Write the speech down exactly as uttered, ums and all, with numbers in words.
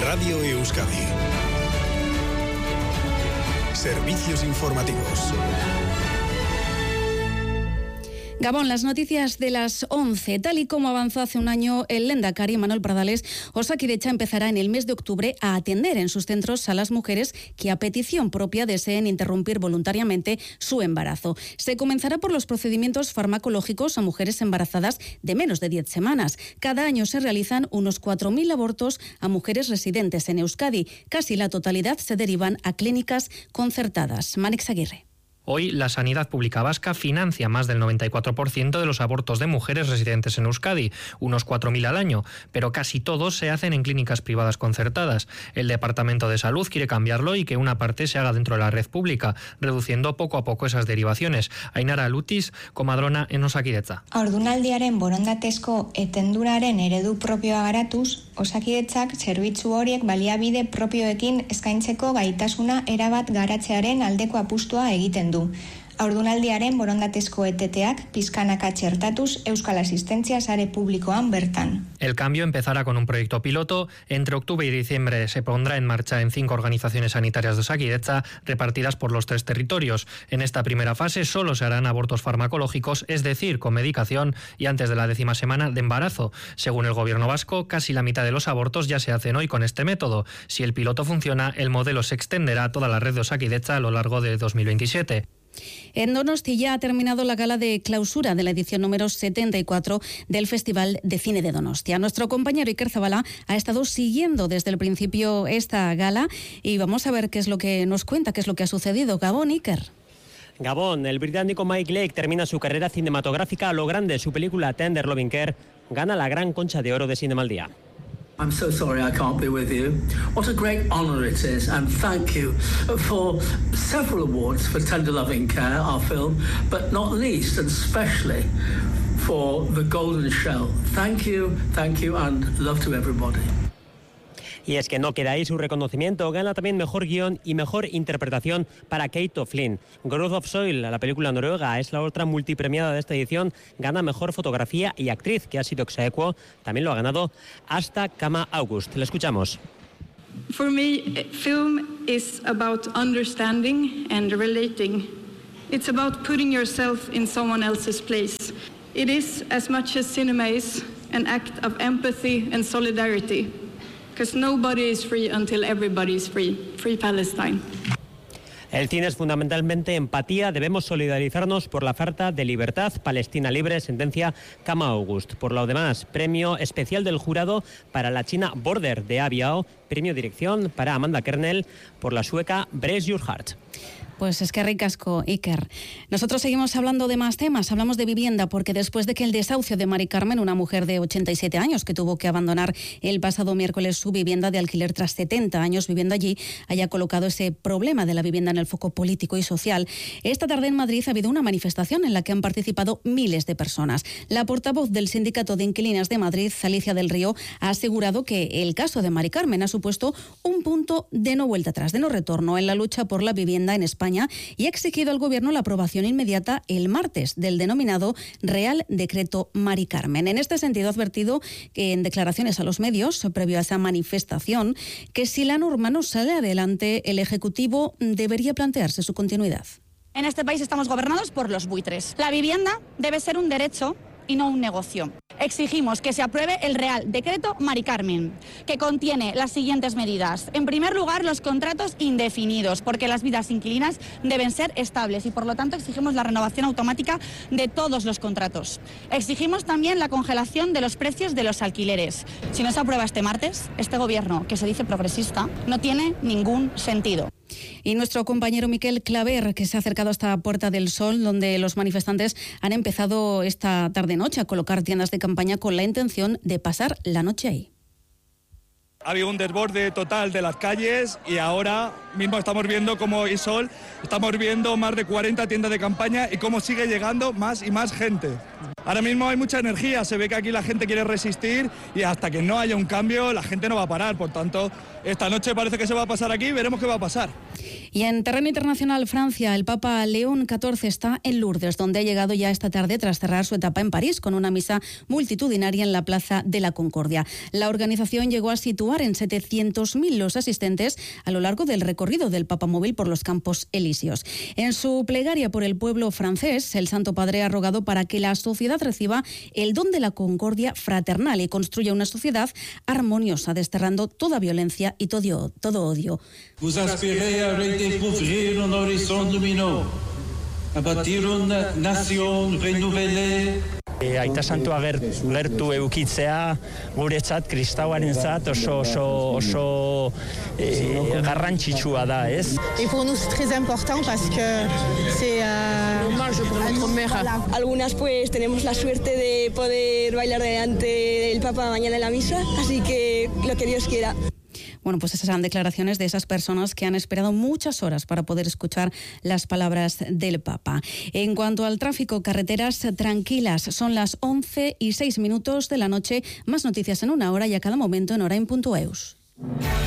Radio Euskadi. Servicios informativos. Gabón, las noticias de las once. Tal y como avanzó hace un año el lehendakari Manuel Pradales, Osakidetza empezará en el mes de octubre a atender en sus centros a las mujeres que a petición propia deseen interrumpir voluntariamente su embarazo. Se comenzará por los procedimientos farmacológicos a mujeres embarazadas de menos de diez semanas. Cada año se realizan unos cuatro mil abortos a mujeres residentes en Euskadi. Casi la totalidad se derivan a clínicas concertadas. Manex Aguirre. Hoy, la sanidad pública vasca financia más del noventa y cuatro por ciento de los abortos de mujeres residentes en Euskadi, unos cuatro mil al año, pero casi todos se hacen en clínicas privadas concertadas. El Departamento de Salud quiere cambiarlo y que una parte se haga dentro de la red pública, reduciendo poco a poco esas derivaciones. Ainara Lutis, comadrona en Osakidetza. Haurdunaldiaren borondatezko etenduraren eredu propioa garatuz, Osakidetzak zerbitzu horiek baliabide propioekin eskaintzeko gaitasuna erabat garatzearen aldeko apustua egiten du. Haurdunaldiaren borondatezko eteteak pizkanaka txertatuz Euskal Asistentzia sare publikoan bertan. El cambio empezará con un proyecto piloto. Entre octubre y diciembre se pondrá en marcha en cinco organizaciones sanitarias de Osakidetza repartidas por los tres territorios. En esta primera fase solo se harán abortos farmacológicos, es decir, con medicación y antes de la décima semana de embarazo. Según el gobierno vasco, casi la mitad de los abortos ya se hacen hoy con este método. Si el piloto funciona, el modelo se extenderá a toda la red de Osakidetza a lo largo de dos mil veintisiete. En Donosti ya ha terminado la gala de clausura de la edición número setenta y cuatro del Festival de Cine de Donostia. Nuestro compañero Iker Zabala ha estado siguiendo desde el principio esta gala y vamos a ver qué es lo que nos cuenta, qué es lo que ha sucedido. Gabón, Iker. Gabón, el británico Mike Leigh termina su carrera cinematográfica a lo grande. Su película Tender Loving Care gana la Gran Concha de Oro de Cinema al Día. I'm so sorry I can't be with you. What a great honour it is, and thank you for several awards for Tender Loving Care, our film, but not least and especially for The Golden Shell. Thank you, thank you, and love to everybody. Y es que no queda ahí su reconocimiento, gana también mejor guión y mejor interpretación para Kate O'Flynn. Growth of Soil, la película noruega, es la otra multipremiada de esta edición, gana mejor fotografía y actriz, que ha sido ex aequo. También lo ha ganado Asta Kama August. Le escuchamos. For me, film is about understanding and relating. It's about putting yourself in someone else's place. It is, as much as cinema is, an act of empathy and solidarity. Because nobody is free until everybody is free. Free Palestine. El cine es fundamentalmente empatía. Debemos solidarizarnos por la falta de libertad. Palestina libre, sentencia Kama August. Por lo demás, premio especial del jurado para la china Border de Aviao. Premio dirección para Amanda Kernel por la sueca Brace Your Heart. Pues es que ricasco, Iker. Nosotros seguimos hablando de más temas, hablamos de vivienda, porque después de que el desahucio de Mari Carmen, una mujer de ochenta y siete años que tuvo que abandonar el pasado miércoles su vivienda de alquiler tras setenta años viviendo allí, haya colocado ese problema de la vivienda en el foco político y social, esta tarde en Madrid ha habido una manifestación en la que han participado miles de personas. La portavoz del Sindicato de Inquilinas de Madrid, Alicia del Río, ha asegurado que el caso de Mari Carmen ha supuesto un punto de no vuelta atrás, de no retorno en la lucha por la vivienda en España, y ha exigido al Gobierno la aprobación inmediata el martes del denominado Real Decreto Mari Carmen. En este sentido, ha advertido que en declaraciones a los medios, previo a esa manifestación, que si la norma no sale adelante, el Ejecutivo debería plantearse su continuidad. En este país estamos gobernados por los buitres. La vivienda debe ser un derecho y no un negocio. Exigimos que se apruebe el Real Decreto Mari Carmen, que contiene las siguientes medidas. En primer lugar, los contratos indefinidos, porque las vidas inquilinas deben ser estables y, por lo tanto, exigimos la renovación automática de todos los contratos. Exigimos también la congelación de los precios de los alquileres. Si no se aprueba este martes, este gobierno, que se dice progresista, no tiene ningún sentido. Y nuestro compañero Miquel Claver, que se ha acercado hasta Puerta del Sol, donde los manifestantes han empezado esta tarde-noche a colocar tiendas de campaña con la intención de pasar la noche ahí. Ha habido un desborde total de las calles y ahora mismo estamos viendo cómo Isol, estamos viendo más de cuarenta tiendas de campaña y cómo sigue llegando más y más gente. Ahora mismo hay mucha energía, se ve que aquí la gente quiere resistir y hasta que no haya un cambio la gente no va a parar. Por tanto, esta noche parece que se va a pasar aquí, veremos qué va a pasar. Y en terreno internacional, Francia, el Papa León catorce está en Lourdes, donde ha llegado ya esta tarde tras cerrar su etapa en París con una misa multitudinaria en la Plaza de la Concordia. La organización llegó a situar en setecientos mil los asistentes a lo largo del recorrido del Papa móvil por los Campos Elíseos. En su plegaria por el pueblo francés, el Santo Padre ha rogado para que la sociedad reciba el don de la concordia fraternal y construya una sociedad armoniosa, desterrando toda violencia y todo, todo odio. Vous aspirez à redécouvrir un horizon lumineux, a bâtir una nación renouvelée. E, Aita Santua ger, gertu eukitzea guretzat kristauarentzat oso oso oso e, garrantzitsua da, ez? Et pour nous c'est très important parce que c'est euh, hommage pour notre mère. Algunas pues tenemos la suerte de poder bailar delante del Papa mañana en la misa, así que lo que Dios quiera. Bueno, pues esas eran declaraciones de esas personas que han esperado muchas horas para poder escuchar las palabras del Papa. En cuanto al tráfico, carreteras tranquilas. Son las once y seis minutos de la noche. Más noticias en una hora y a cada momento en hora en punto eus.